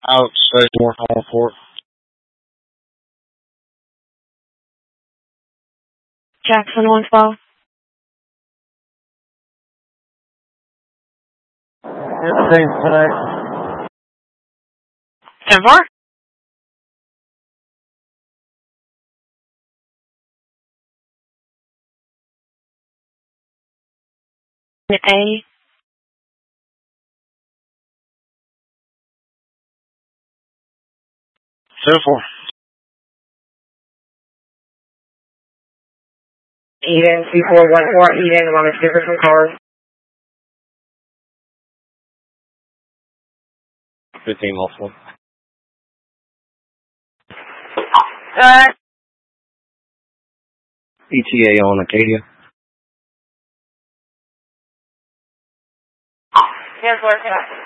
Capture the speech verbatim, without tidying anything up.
Out station North Hall Court. Jackson one twelve. Fifteen tonight. ten four. A. Seven four. Eden two four one four. Eden, I'm on a different from cars. Fifteen multiple. Uh. E T A on Acadia. Yes, Lord.